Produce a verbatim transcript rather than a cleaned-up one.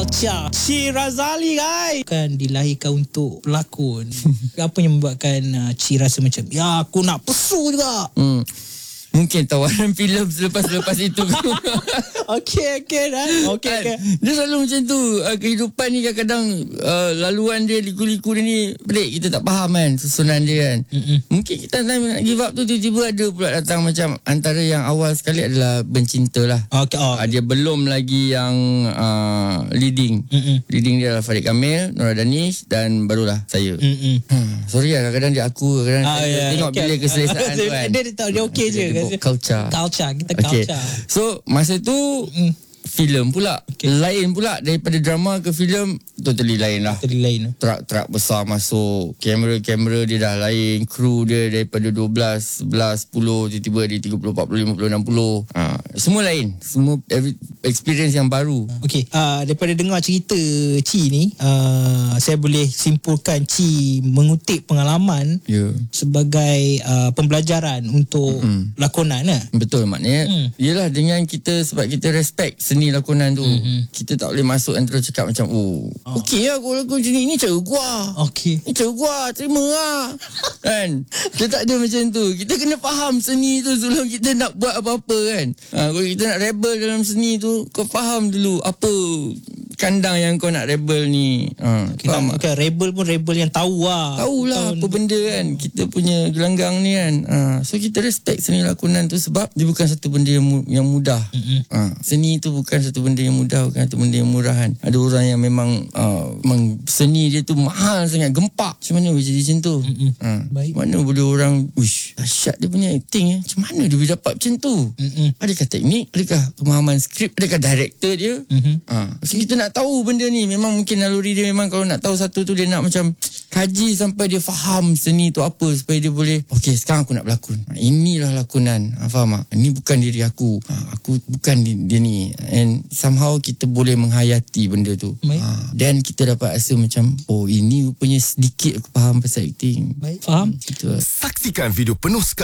Culture. Ci Razali guys kan dilahirkan untuk pelakon. Apa yang membuatkan uh, Ci rasa macam ya aku nak pesu juga? Hmm. Mungkin tawaran filem selepas-selepas itu. Okey, okey dah. Okey, okey. Dia selalu macam tu. Uh, kehidupan ni kadang-kadang uh, laluan dia, liku-liku dia ni pelik. Kita tak faham kan susunan dia kan. Mm-mm. Mungkin kita nak give up tu tiba-tiba ada pula datang macam antara yang awal sekali adalah Bencinta lah. Okay, oh. Uh, dia belum lagi yang uh, leading. Mm-mm. Leading dia adalah Farid Kamil, Nora Danish dan barulah saya. Hmm, sorry lah kadang-kadang dia aku, kadang-kadang ah, yeah, tengok okay. bila keselesaan tu kan. Dia, dia tahu dia okey je. Culture. Culture. Kita okay. culture. So masa tu mm. filem pula okay. Lain pula daripada drama ke filem. Totally lain lah. Totally lain. Truck-truck besar masuk, kamera-kamera dia dah lain, kru dia daripada dua belas, sebelas, sepuluh, tiba-tiba dia tiga puluh, empat puluh, lima puluh, enam puluh. Ha, semua lain. Semua every, experience yang baru. Okey, uh, daripada dengar cerita Ci ni, uh, saya boleh simpulkan Ci mengutip pengalaman yeah. sebagai uh, pembelajaran untuk mm-hmm. lakonan lah. Betul, maknanya mm. yelah dengan kita, sebab kita respect seni lakonan tu, mm-hmm. kita tak boleh masuk dan terus cakap macam oh, oh. okey lah aku lagu macam ni, ni cara gua. Okey. Ni cara gua, terima lah. Kan? Kita tak ada macam tu. Kita kena faham seni tu sebelum kita nak buat apa-apa kan. Ha, kalau kita nak rebel dalam seni tu, kau faham dulu apa kandang yang kau nak rebel ni. Ha, kita bukan rebel pun rebel yang tahu lah. Tahu lah apa benda kan. Kita punya gelanggang ni kan. Ha, so kita respect seni lakonan tu sebab dia bukan satu benda yang, mu- yang mudah. Mm-hmm. Ha, seni tu bukan satu benda yang mudah, bukan satu benda yang murah kan. Ada orang yang memang uh, memang seni dia tu mahal sangat, gempak. Macam mana boleh jadi macam tu? Mm-hmm. Ha, baik. Mana boleh orang, uish, dahsyat dia punya acting eh. Macam mana dia boleh dapat macam tu? Mm-hmm. Adakah teknik? Adakah pemahaman skrip? Adakah director dia? Mm-hmm. Ha, so kita nak tahu benda ni. Memang mungkin naluri dia memang kalau nak tahu satu tu dia nak macam kaji sampai dia faham seni tu apa supaya dia boleh, okey sekarang aku nak berlakon. Ha, inilah lakonan. Ha, faham tak? Ini bukan diri aku. Ha, aku bukan dia ni. And somehow kita boleh menghayati benda tu. Ha, dan kita dapat rasa macam oh ini rupanya sedikit aku faham pasal acting. Baik. Faham? Gitu. Saksikan video penuh sekali